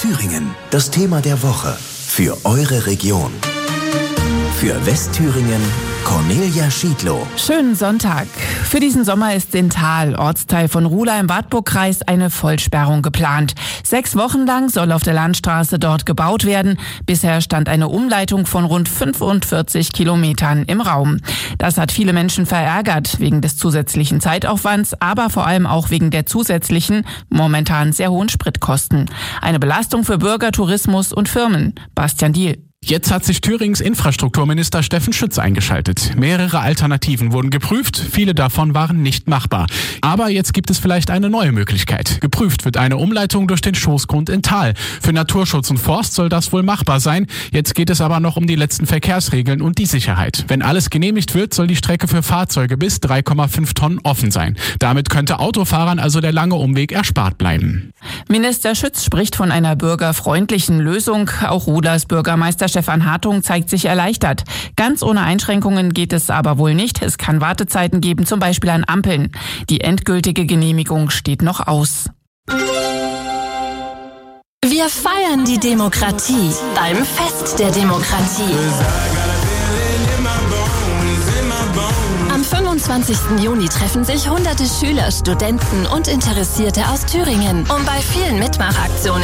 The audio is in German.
Thüringen. Das Thema der Woche für eure Region. Für Westthüringen Cornelia Schiedlow. Schönen Sonntag. Für diesen Sommer ist in Thal, Ortsteil von Ruhla im Wartburgkreis, eine Vollsperrung geplant. 6 Wochen lang soll auf der Landstraße dort gebaut werden. Bisher stand eine Umleitung von rund 45 Kilometern im Raum. Das hat viele Menschen verärgert, wegen des zusätzlichen Zeitaufwands, aber vor allem auch wegen der zusätzlichen, momentan sehr hohen Spritkosten. Eine Belastung für Bürger, Tourismus und Firmen. Bastian Diehl. Jetzt hat sich Thürings Infrastrukturminister Steffen Schütz eingeschaltet. Mehrere Alternativen wurden geprüft, viele davon waren nicht machbar. Aber jetzt gibt es vielleicht eine neue Möglichkeit. Geprüft wird eine Umleitung durch den Schoßgrund in Thal. Für Naturschutz und Forst soll das wohl machbar sein. Jetzt geht es aber noch um die letzten Verkehrsregeln und die Sicherheit. Wenn alles genehmigt wird, soll die Strecke für Fahrzeuge bis 3,5 Tonnen offen sein. Damit könnte Autofahrern also der lange Umweg erspart bleiben. Minister Schütz spricht von einer bürgerfreundlichen Lösung. Auch Ruhlas Bürgermeister Stefan Hartung zeigt sich erleichtert. Ganz ohne Einschränkungen geht es aber wohl nicht. Es kann Wartezeiten geben, zum Beispiel an Ampeln. Die endgültige Genehmigung steht noch aus. Wir feiern die Demokratie beim Fest der Demokratie. Am 25. Juni treffen sich hunderte Schüler, Studenten und Interessierte aus Thüringen, um bei vielen Mitmachaktionen